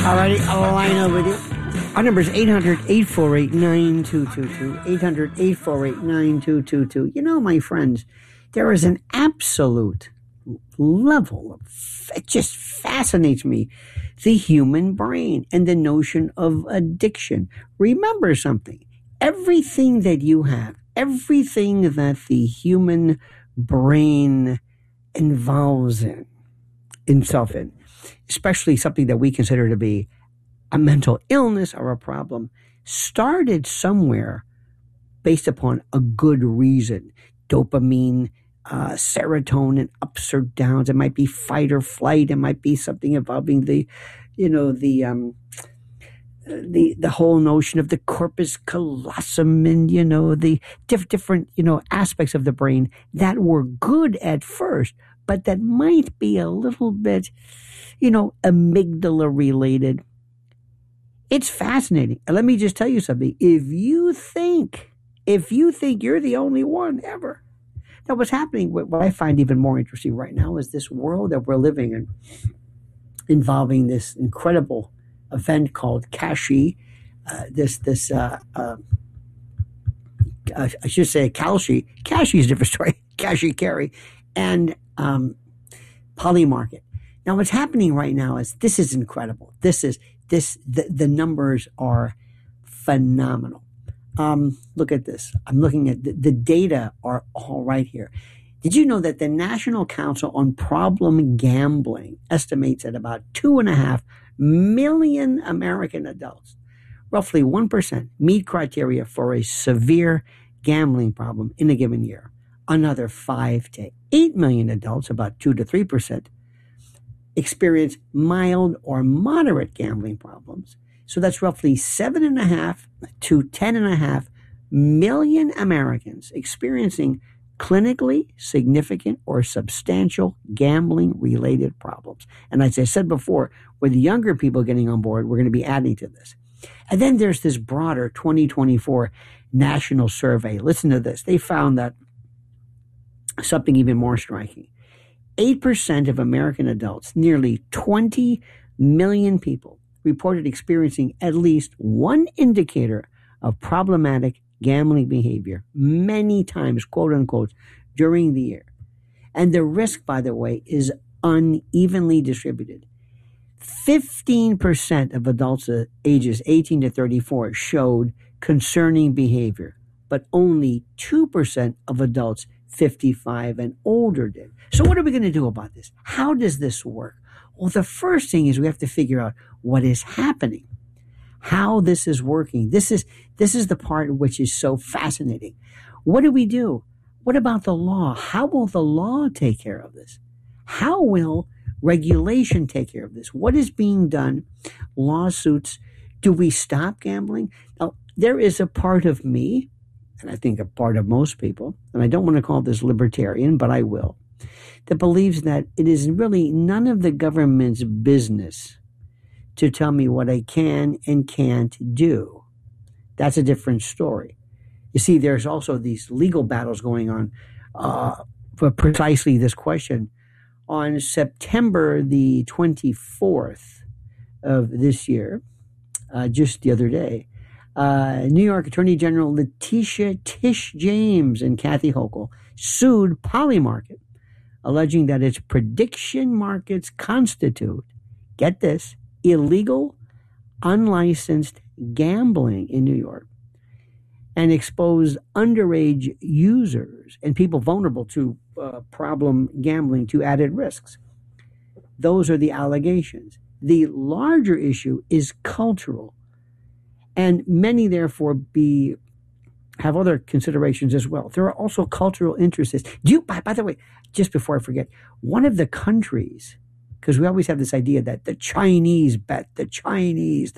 Alrighty, I'll line up with you. Our number is 800-848-9222. 800-848-9222. You know, my friends, there is an absolute level of, it just fascinates me, the human brain and the notion of addiction. Remember something. Everything that you have, everything that the human brain involves itself in, especially something that we consider to be a mental illness or a problem, started somewhere based upon a good reason. Dopamine, serotonin, ups or downs. It might be fight or flight. It might be something involving the whole notion of the corpus callosum and, the different, aspects of the brain that were good at first, but that might be a little bit, amygdala related. It's fascinating. And let me just tell you something. If you think you're the only one ever. Now, what's happening, what I find even more interesting right now is this world that we're living in, involving this incredible event called Kashi, I should say Kalshi. Kashi is a different story. Kashi Kari and Polymarket. Now, what's happening right now is this is incredible. The numbers are phenomenal. Look at this. I'm looking at the data are all right here. Did you know that the National Council on Problem Gambling estimates that about 2.5 million American adults, roughly 1%, meet criteria for a severe gambling problem in a given year? Another 5 to 8 million adults, about 2 to 3%, experience mild or moderate gambling problems. So that's roughly 7.5 to 10.5 million Americans experiencing clinically significant or substantial gambling-related problems. And as I said before, with younger people getting on board, we're going to be adding to this. And then there's this broader 2024 national survey. Listen to this. They found that something even more striking. 8% of American adults, nearly 20 million people, reported experiencing at least one indicator of problematic gambling behavior many times, quote unquote, during the year. And the risk, by the way, is unevenly distributed. 15% of adults ages 18 to 34 showed concerning behavior, but only 2% of adults 55 and older did. So what are we going to do about this? How does this work? Well, the first thing is we have to figure out what is happening, how this is working. This is the part which is so fascinating. What do we do? What about the law? How will the law take care of this? How will regulation take care of this? What is being done? Lawsuits. Do we stop gambling? Now, there is a part of me, and I think a part of most people, and I don't want to call this libertarian, but I will, that believes that it is really none of the government's business to tell me what I can and can't do. That's a different story. You see, there's also these legal battles going on for precisely this question. On September the 24th of this year, just the other day, New York Attorney General Letitia Tish James and Kathy Hochul sued Polymarket, alleging that its prediction markets constitute, get this, illegal, unlicensed gambling in New York and expose underage users and people vulnerable to problem gambling to added risks. Those are the allegations. The larger issue is cultural, and many therefore have other considerations as well. There are also cultural interests. By the way, just before I forget, one of the countries, because we always have this idea that the Chinese bet, the Chinese.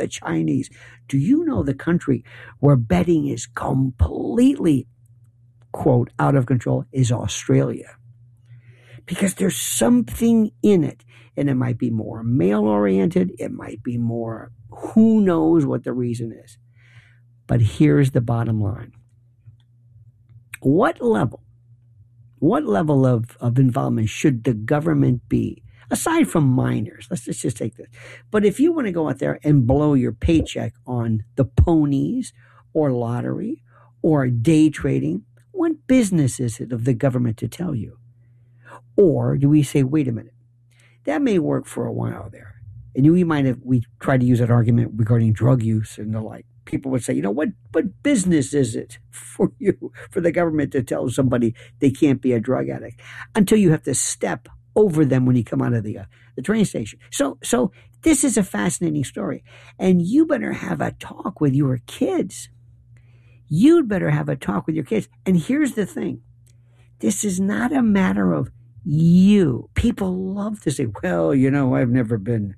Do you know the country where betting is completely, quote, out of control is Australia? Because there's something in it. And it might be more male-oriented. It might be more, who knows what the reason is. But here's the bottom line. What level of involvement should the government be Aside from minors, let's just take this. But if you want to go out there and blow your paycheck on the ponies or lottery or day trading, what business is it of the government to tell you? Or do we say, wait a minute, that may work for a while there. And we tried to use that argument regarding drug use and the like. People would say, what business is it for the government to tell somebody they can't be a drug addict until you have to step over them when you come out of the train station. So this is a fascinating story. And you better have a talk with your kids. You'd better have a talk with your kids. And here's the thing. This is not a matter of you. People love to say, well, I've never been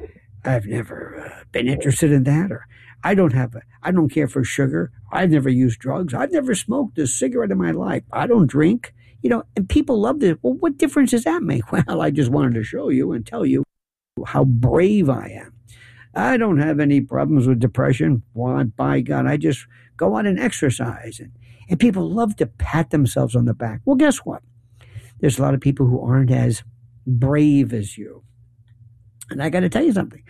interested in that, or I don't care for sugar. I've never used drugs. I've never smoked a cigarette in my life. I don't drink, and people love this. Well, what difference does that make? Well, I just wanted to show you and tell you how brave I am. I don't have any problems with depression. Why, by God, I just go out and exercise. And people love to pat themselves on the back. Well, guess what? There's a lot of people who aren't as brave as you. And I got to tell you something.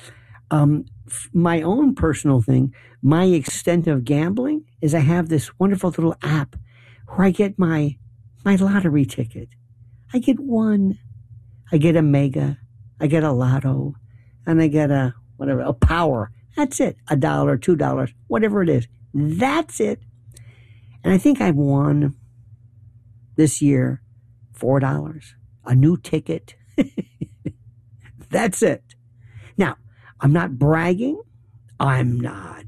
My own personal thing, my extent of gambling is I have this wonderful little app where I get my lottery ticket. I get one. I get a mega. I get a lotto. And I get a power. That's it. $1, $2, whatever it is. That's it. And I think I've won this year $4, a new ticket. That's it. Now, I'm not bragging. I'm not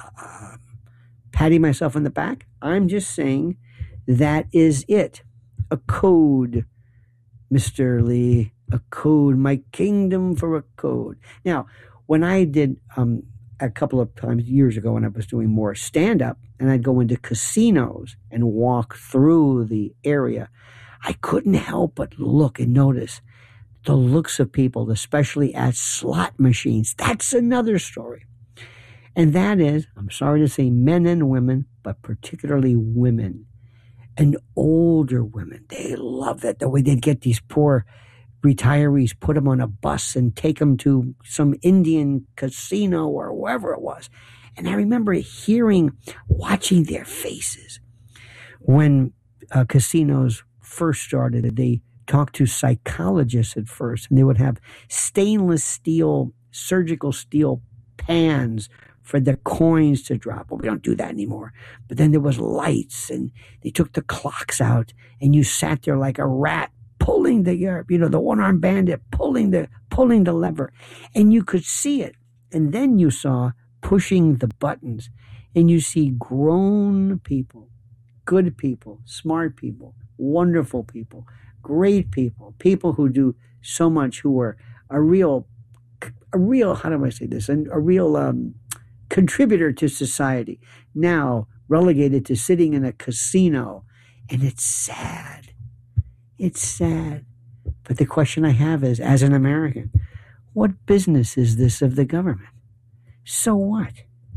patting myself on the back. I'm just saying that is it. A code, Mr. Lee, a code, my kingdom for a code. Now, when I did a couple of times years ago when I was doing more stand-up and I'd go into casinos and walk through the area, I couldn't help but look and notice the looks of people, especially at slot machines. That's another story. And that is, I'm sorry to say men and women, but particularly women and older women. They love it, the way they'd get these poor retirees, put them on a bus and take them to some Indian casino or wherever it was. And I remember watching their faces when casinos first started. They talked to psychologists at first, and they would have stainless steel, surgical steel pans for the coins to drop. Well, we don't do that anymore. But then there was lights, and they took the clocks out, and you sat there like a rat pulling the one-armed bandit pulling the lever, and you could see it. And then you saw pushing the buttons, and you see grown people, good people, smart people, wonderful people, great people, people who do so much, who are a real, how do I say this? A real contributor to society, now relegated to sitting in a casino. And it's sad. It's sad. But the question I have is, as an American, what business is this of the government? So what?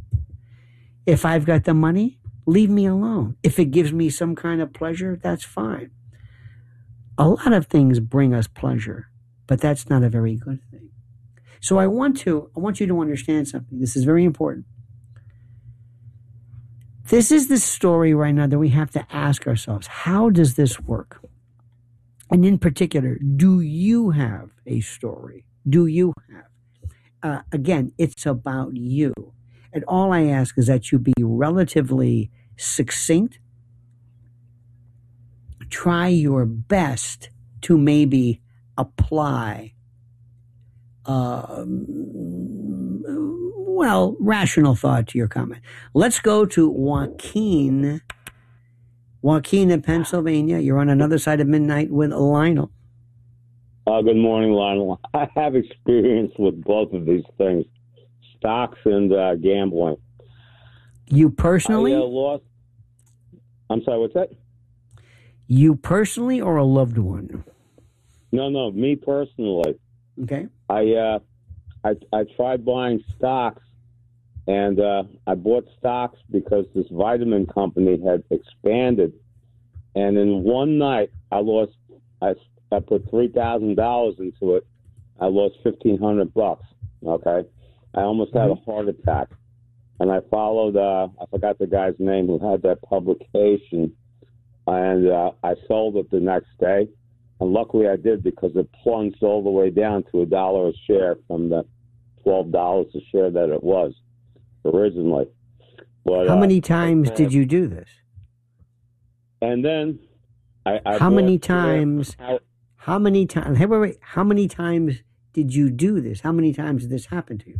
If I've got the money, leave me alone. If it gives me some kind of pleasure, that's fine. A lot of things bring us pleasure, but that's not a very good thing. So I want you to understand something. This is very important. This is the story right now that we have to ask ourselves. How does this work? And in particular, do you have a story? Do you have? Again, it's about you. And all I ask is that you be relatively succinct. Try your best to maybe apply rational thought to your comment. Let's go to Joaquin. Joaquin in Pennsylvania. You're on another side of midnight with Lionel. Good morning, Lionel. I have experience with both of these things, stocks and gambling. You personally? I lost. I'm sorry, what's that? You personally or a loved one? No, me personally. Okay. I tried buying stocks, and I bought stocks because this vitamin company had expanded, and in one night I I put $3,000 into it. I lost $1,500. Okay, I almost had a heart attack, and I followed. I forgot the guy's name who had that publication, and I sold it the next day. And luckily, I did because it plunged all the way down to $1 a share from the $12 a share that it was originally. But how many times did you do this? And then how many times? How many times? Hey, wait. How many times did you do this? How many times did this happen to you?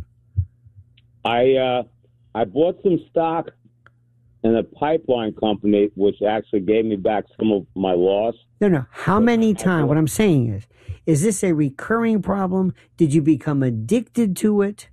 I bought some stock in a pipeline company, which actually gave me back some of my loss. No. How many times? What I'm saying is this a recurring problem? Did you become addicted to it?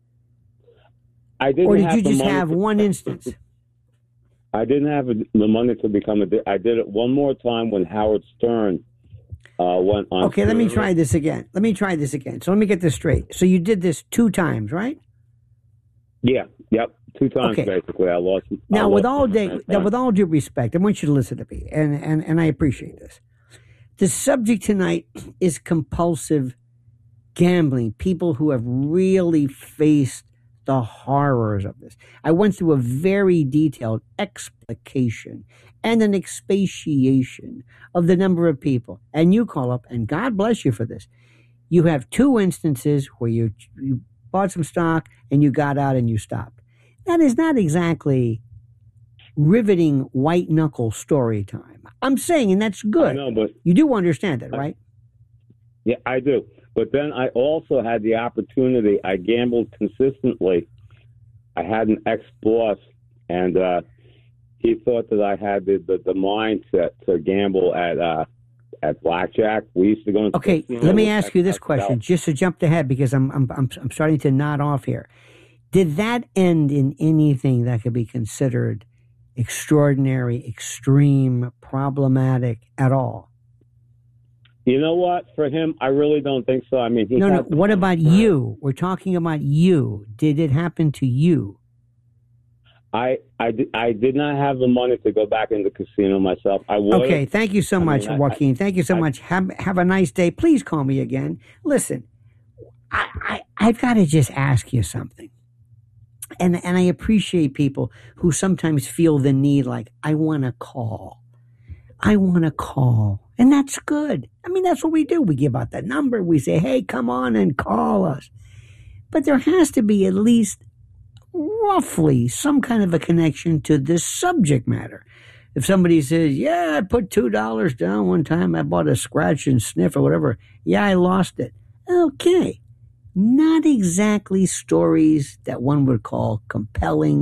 I didn't. Or did you just have one instance? I didn't have the money to become addicted. I did it one more time when Howard Stern went on. Okay, let me try this again. So let me get this straight. So you did this 2 times, right? Yeah. Yep. 2 times, basically. I lost. Now, with all due respect, I want you to listen to me, and I appreciate this. The subject tonight is compulsive gambling. People who have really faced the horrors of this. I went through a very detailed explication and an expatiation of the number of people. And you call up, and God bless you for this. You have 2 instances where you bought some stock and you got out and you stopped. That is not exactly riveting white knuckle story time. I'm saying, and that's good. I know, but you do understand it, right? Yeah, I do. But then I also had the opportunity. I gambled consistently. I had an ex-boss, and he thought that I had the mindset to gamble at blackjack. We used to go into Okay, let me ask you this question, just to jump ahead, because I'm starting to nod off here. Did that end in anything that could be considered extraordinary, extreme, problematic at all? You know what? For him, I really don't think so. I mean, no. What about you? We're talking about you. Did it happen to you? I did not have the money to go back in the casino myself. I would. Okay, thank you so much, Joaquin. Thank you so much. Have a nice day. Please call me again. Listen, I've got to just ask you something. And I appreciate people who sometimes feel the need, like, I want to call. And that's good. I mean, that's what we do. We give out the number. We say, hey, come on and call us. But there has to be at least roughly some kind of a connection to this subject matter. If somebody says, yeah, I put $2 down one time, I bought a scratch and sniff or whatever. Yeah, I lost it. Okay. Not exactly stories that one would call compelling